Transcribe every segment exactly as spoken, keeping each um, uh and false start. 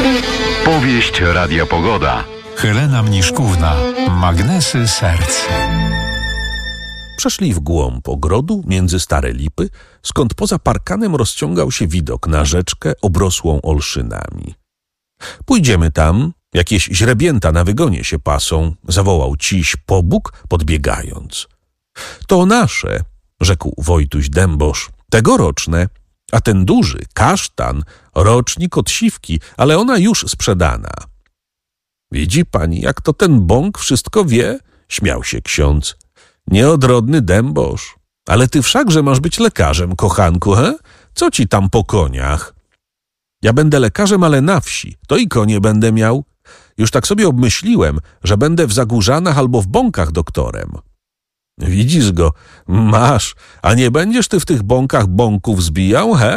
Powieść Radia Pogoda. Helena Mniszkówna. Magnesy serc. Przeszli w głąb ogrodu między stare lipy, skąd poza parkanem rozciągał się widok na rzeczkę obrosłą olszynami. Pójdziemy tam, jakieś źrebięta na wygonie się pasą, zawołał ciś pobóg, podbiegając. To nasze, rzekł Wojtuś Dębosz, tegoroczne, a ten duży, kasztan, rocznik od siwki, ale ona już sprzedana. Widzi pani, jak to ten bąk wszystko wie? Śmiał się ksiądz. Nieodrodny Dębosz. Ale ty wszakże masz być lekarzem, kochanku, he? Co ci tam po koniach? Ja będę lekarzem, ale na wsi. To i konie będę miał. Już tak sobie obmyśliłem, że będę w Zagórzanach albo w Bąkach doktorem. Widzisz go, masz, a nie będziesz ty w tych bąkach bąków zbijał, he?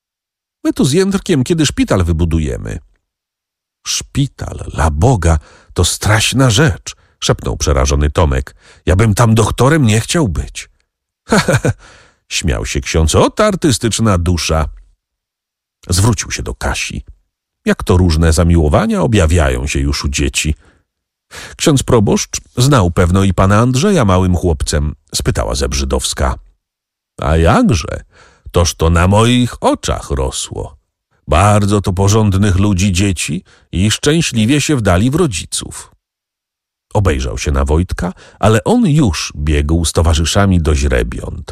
My tu z Jędrkiem kiedy szpital wybudujemy. Szpital, la Boga, to straśna rzecz, szepnął przerażony Tomek. Ja bym tam doktorem nie chciał być. Ha, ha, ha, śmiał się ksiądz, ot artystyczna dusza. Zwrócił się do Kasi. Jak to różne zamiłowania objawiają się już u dzieci. Ksiądz proboszcz znał pewno i pana Andrzeja małym chłopcem, spytała Zebrzydowska. A jakże? Toż to na moich oczach rosło. Bardzo to porządnych ludzi dzieci i szczęśliwie się wdali w rodziców. Obejrzał się na Wojtka, ale on już biegł z towarzyszami do źrebiąt.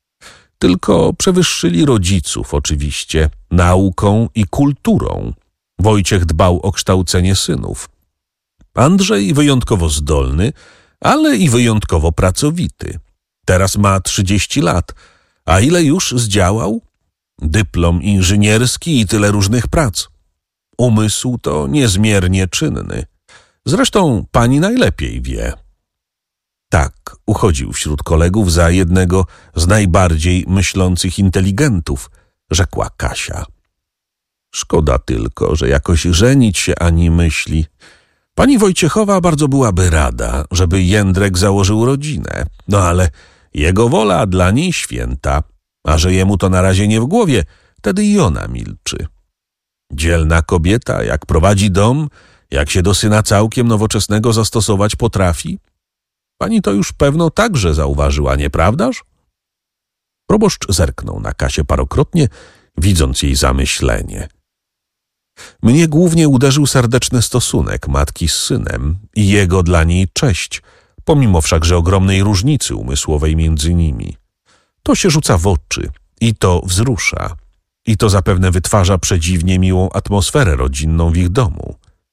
Tylko przewyższyli rodziców oczywiście nauką i kulturą. Wojciech dbał o kształcenie synów. Andrzej wyjątkowo zdolny, ale i wyjątkowo pracowity. Teraz ma trzydzieści lat, a ile już zdziałał? Dyplom inżynierski i tyle różnych prac. Umysł to niezmiernie czynny. Zresztą pani najlepiej wie. Tak, uchodził wśród kolegów za jednego z najbardziej myślących inteligentów, rzekła Kasia. Szkoda tylko, że jakoś żenić się ani myśli. Pani Wojciechowa bardzo byłaby rada, żeby Jędrek założył rodzinę. No ale jego wola dla niej święta, a że jemu to na razie nie w głowie, wtedy i ona milczy. Dzielna kobieta, jak prowadzi dom, jak się do syna całkiem nowoczesnego zastosować potrafi? Pani to już pewno także zauważyła, nieprawdaż? Proboszcz zerknął na Kasię parokrotnie, widząc jej zamyślenie. Mnie głównie uderzył serdeczny stosunek matki z synem i jego dla niej cześć, pomimo wszakże ogromnej różnicy umysłowej między nimi. To się rzuca w oczy i to wzrusza. I to zapewne wytwarza przedziwnie miłą atmosferę rodzinną w ich domu.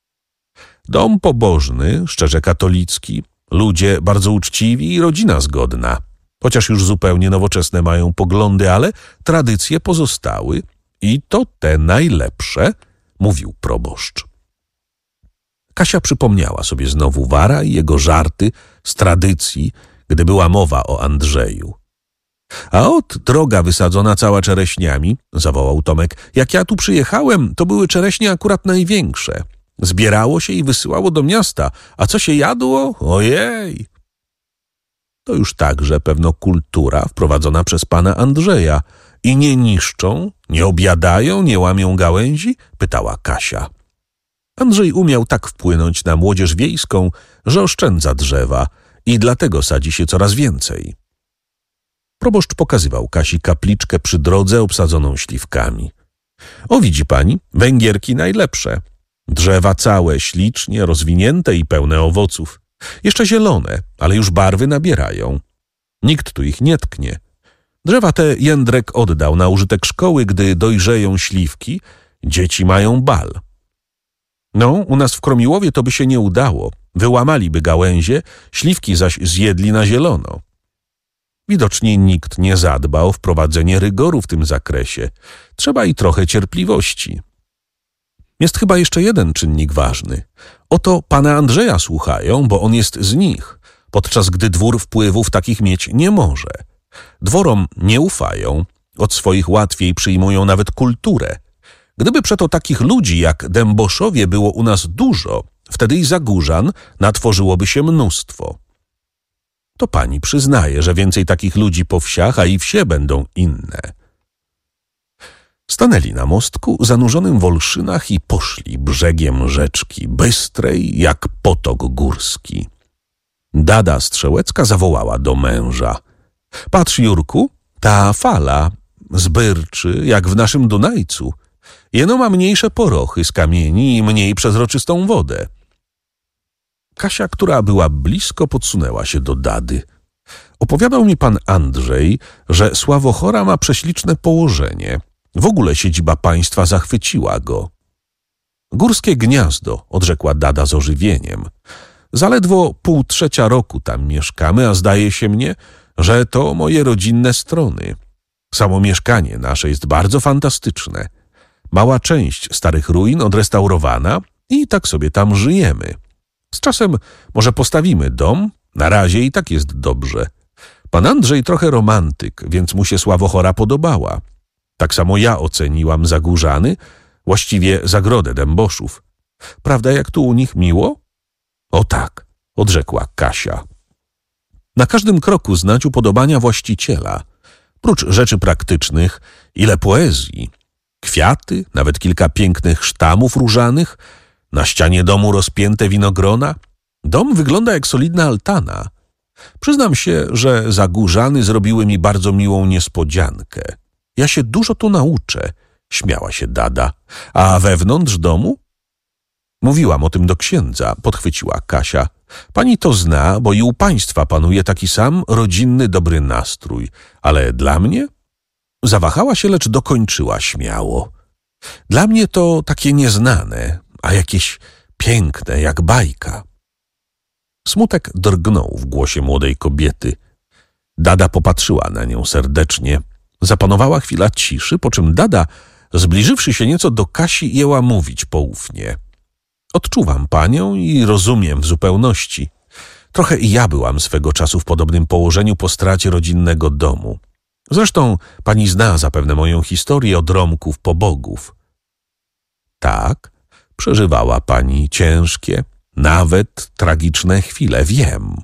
Dom pobożny, szczerze katolicki, ludzie bardzo uczciwi i rodzina zgodna. Chociaż już zupełnie nowoczesne mają poglądy, ale tradycje pozostały i to te najlepsze, mówił proboszcz. Kasia przypomniała sobie znowu Wara i jego żarty z tradycji, gdy była mowa o Andrzeju. A ot droga wysadzona cała czereśniami, zawołał Tomek. Jak ja tu przyjechałem, to były czereśnie akurat największe. Zbierało się i wysyłało do miasta, a co się jadło? Ojej! To już także pewno kultura wprowadzona przez pana Andrzeja. I nie niszczą, nie objadają, nie łamią gałęzi? Pytała Kasia. Andrzej umiał tak wpłynąć na młodzież wiejską, że oszczędza drzewa i dlatego sadzi się coraz więcej. Proboszcz pokazywał Kasi kapliczkę przy drodze obsadzoną śliwkami. O, widzi pani, Węgierki najlepsze. Drzewa całe, ślicznie, rozwinięte i pełne owoców. Jeszcze zielone, ale już barwy nabierają. Nikt tu ich nie tknie. Drzewa te Jędrek oddał na użytek szkoły, gdy dojrzeją śliwki, dzieci mają bal. No, u nas w Kromiłowie to by się nie udało. Wyłamaliby gałęzie, śliwki zaś zjedli na zielono. Widocznie nikt nie zadba o wprowadzenie rygoru w tym zakresie. Trzeba i trochę cierpliwości. Jest chyba jeszcze jeden czynnik ważny. Oto pana Andrzeja słuchają, bo on jest z nich, podczas gdy dwór wpływów takich mieć nie może. Dworom nie ufają, od swoich łatwiej przyjmują nawet kulturę. Gdyby przeto takich ludzi jak Dęboszowie było u nas dużo, wtedy i Zagórzan natworzyłoby się mnóstwo. To pani przyznaje, że więcej takich ludzi po wsiach, a i wsie będą inne. Stanęli na mostku zanurzonym w olszynach i poszli brzegiem rzeczki, bystrej jak potok górski. Dada Strzełecka zawołała do męża: patrz, Jurku, ta fala zbyrczy jak w naszym Dunajcu. Jeno ma mniejsze porochy z kamieni i mniej przezroczystą wodę. Kasia, która była blisko, podsunęła się do dady. Opowiadał mi pan Andrzej, że Sławochora ma prześliczne położenie. W ogóle siedziba państwa zachwyciła go. Górskie gniazdo, odrzekła dada z ożywieniem. Zaledwo pół trzecia roku tam mieszkamy, a zdaje się mnie, że to moje rodzinne strony. Samo mieszkanie nasze jest bardzo fantastyczne. Mała część starych ruin odrestaurowana i tak sobie tam żyjemy. Z czasem może postawimy dom, na razie i tak jest dobrze. Pan Andrzej trochę romantyk, więc mu się Sławochora podobała. Tak samo ja oceniłam Zagórzany, właściwie zagrodę Dęboszów. Prawda, jak tu u nich miło? O tak, odrzekła Kasia. Na każdym kroku znać upodobania właściciela. Prócz rzeczy praktycznych, ile poezji. Kwiaty, nawet kilka pięknych sztamów różanych, na ścianie domu rozpięte winogrona. Dom wygląda jak solidna altana. Przyznam się, że Zagórzany zrobiły mi bardzo miłą niespodziankę. Ja się dużo tu nauczę, śmiała się dada. A wewnątrz domu? Mówiłam o tym do księdza, podchwyciła Kasia. Pani to zna, bo i u państwa panuje taki sam rodzinny dobry nastrój. Ale dla mnie? Zawahała się, lecz dokończyła śmiało. Dla mnie to takie nieznane, a jakieś piękne, jak bajka. Smutek drgnął w głosie młodej kobiety. Dada popatrzyła na nią serdecznie. Zapanowała chwila ciszy, po czym dada, zbliżywszy się nieco do Kasi, jęła mówić poufnie. Odczuwam panią i rozumiem w zupełności. Trochę i ja byłam swego czasu w podobnym położeniu po stracie rodzinnego domu. Zresztą pani zna zapewne moją historię od Romków po Bogów. Tak, przeżywała pani ciężkie, nawet tragiczne chwile, wiem.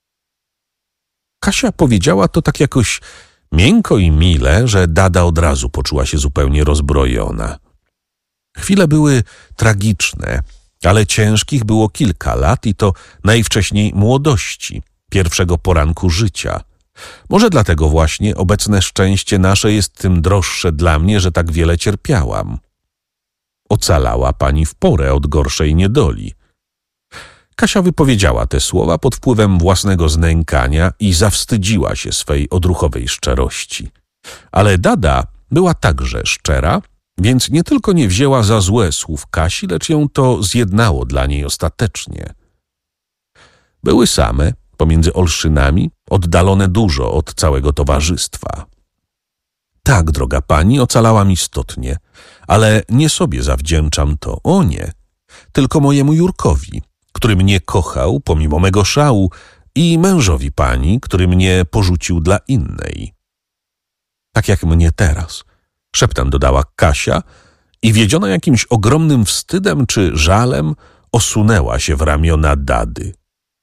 Kasia powiedziała to tak jakoś miękko i mile, że dada od razu poczuła się zupełnie rozbrojona. Chwile były tragiczne, ale ciężkich było kilka lat i to najwcześniej młodości, pierwszego poranku życia. Może dlatego właśnie obecne szczęście nasze jest tym droższe dla mnie, że tak wiele cierpiałam. Ocalała pani w porę od gorszej niedoli. Kasia wypowiedziała te słowa pod wpływem własnego znękania i zawstydziła się swej odruchowej szczerości. Ale dada była także szczera, więc nie tylko nie wzięła za złe słów Kasi, lecz ją to zjednało dla niej ostatecznie. Były same, pomiędzy olszynami, oddalone dużo od całego towarzystwa. Tak, droga pani, ocalałam istotnie, ale nie sobie zawdzięczam to, o nie, tylko mojemu Jurkowi, który mnie kochał pomimo mego szału, i mężowi pani, który mnie porzucił dla innej. Tak jak mnie teraz, szeptem dodała Kasia i wiedziona jakimś ogromnym wstydem czy żalem osunęła się w ramiona dady.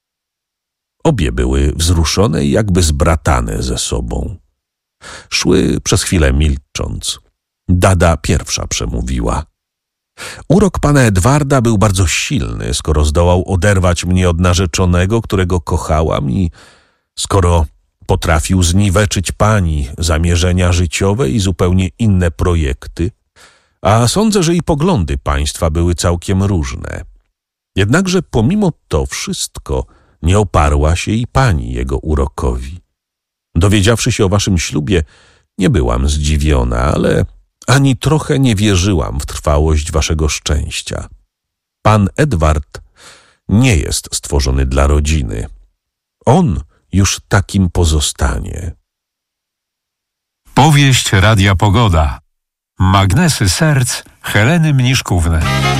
Obie były wzruszone i jakby zbratane ze sobą. Szły przez chwilę milcząc. Dada pierwsza przemówiła. Urok pana Edwarda był bardzo silny, skoro zdołał oderwać mnie od narzeczonego, którego kochałam, i skoro potrafił zniweczyć pani zamierzenia życiowe i zupełnie inne projekty, a sądzę, że i poglądy państwa były całkiem różne. Jednakże pomimo to wszystko nie oparła się i pani jego urokowi. Dowiedziawszy się o waszym ślubie, nie byłam zdziwiona, ale ani trochę nie wierzyłam w trwałość waszego szczęścia. Pan Edward nie jest stworzony dla rodziny. On już takim pozostanie. Powieść Radia Pogoda. Magnesy serc Heleny Mniszkówny.